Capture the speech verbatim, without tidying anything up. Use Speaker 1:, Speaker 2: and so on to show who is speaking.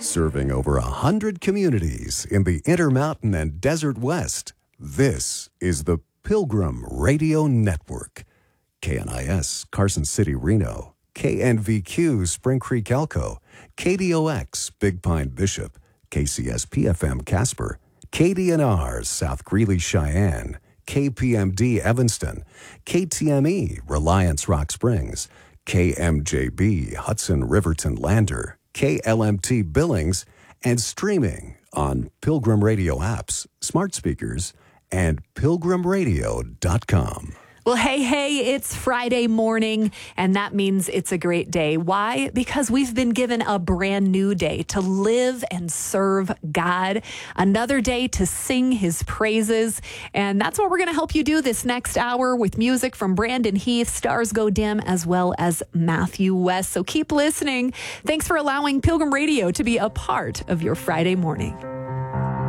Speaker 1: Serving over a hundred communities in the Intermountain and Desert West, this is the Pilgrim Radio Network. K N I S, Carson City, Reno. K N V Q, Spring Creek, Elko. K D O X, Big Pine, Bishop. K C S P F M, Casper. K D N R, South Greeley, Cheyenne. K P M D, Evanston. K T M E, Reliance, Rock Springs. K M J B, Hudson, Riverton, Lander. K L M T, Billings. And streaming on Pilgrim Radio apps, smart speakers, and pilgrim radio dot com.
Speaker 2: Well, hey, hey, it's Friday morning, and that means it's a great day. Why? Because we've been given a brand new day to live and serve God, another day to sing his praises, and that's what we're going to help you do this next hour with music from Brandon Heath, Stars Go Dim, as well as Matthew West. So keep listening. Thanks for allowing Pilgrim Radio to be a part of your Friday morning.